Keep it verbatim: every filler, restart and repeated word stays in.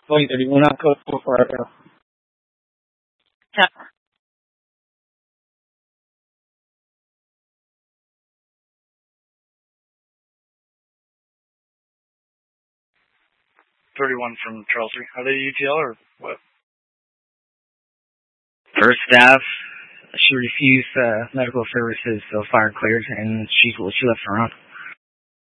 Going thirty-one, code four four Echo. Yeah. thirty-one from Charles three. Are they U T L or what? First staff, she refused uh, medical services, so fire cleared, and she, she left her own.